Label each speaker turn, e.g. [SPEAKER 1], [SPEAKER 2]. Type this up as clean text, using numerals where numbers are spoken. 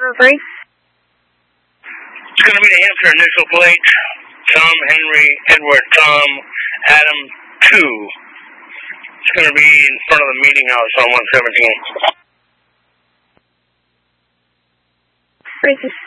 [SPEAKER 1] delivery?
[SPEAKER 2] It's going to be the Hampshire initial plate. Tom, Henry, Edward, Tom, Adam, 2. It's going to be in front of the meeting house on 117.
[SPEAKER 1] Freaky